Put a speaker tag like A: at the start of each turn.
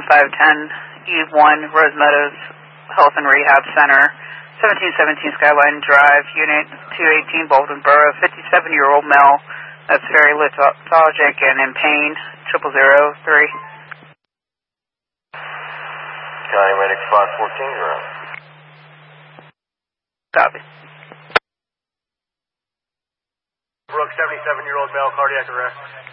A: 510 E1 Rose Meadows Health and Rehab Center, 1717 Skyline Drive, Unit 218, Baldwin Borough, 57-year-old male that's very lethargic and in pain, 0003.
B: County Medic 514, you're on.
A: Copy.
C: Brooke, 77-year-old male, cardiac arrest.